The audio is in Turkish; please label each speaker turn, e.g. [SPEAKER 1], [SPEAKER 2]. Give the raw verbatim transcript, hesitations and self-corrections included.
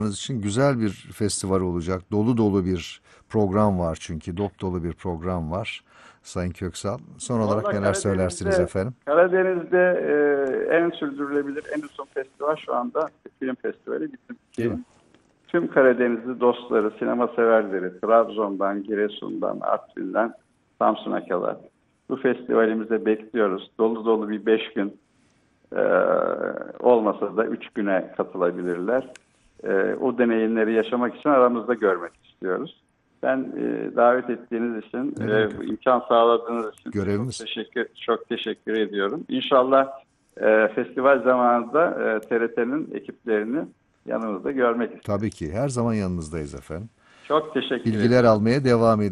[SPEAKER 1] için güzel bir festival olacak. Dolu dolu bir program var çünkü. Dop dolu bir program var Sayın Köksal. Son olarak
[SPEAKER 2] Valla
[SPEAKER 1] neler söylersiniz
[SPEAKER 2] Karadeniz'de
[SPEAKER 1] efendim?
[SPEAKER 2] Karadeniz'de e, en sürdürülebilir, en uzun festival şu anda film festivali bizim
[SPEAKER 1] Değil mi?
[SPEAKER 2] film. Tüm Karadenizli dostları, sinema severleri, Trabzon'dan, Giresun'dan, Artvin'den, Samsun'a kadar bu festivalimize bekliyoruz. Dolu dolu bir beş gün e, olmasa da üç güne katılabilirler. E, o deneyimleri yaşamak için aramızda görmek istiyoruz. Ben e, davet ettiğiniz için,
[SPEAKER 1] Ne
[SPEAKER 2] e,
[SPEAKER 1] demek?
[SPEAKER 2] bu imkan sağladığınız için çok
[SPEAKER 1] Görevimiz.
[SPEAKER 2] teşekkür çok teşekkür ediyorum. İnşallah e, festival zamanında e, T R T'nin ekiplerini yanımızda görmek isteriz.
[SPEAKER 1] Tabii ki her zaman yanınızdayız efendim.
[SPEAKER 2] Çok teşekkür
[SPEAKER 1] Bilgiler
[SPEAKER 2] ediyorum.
[SPEAKER 1] almaya devam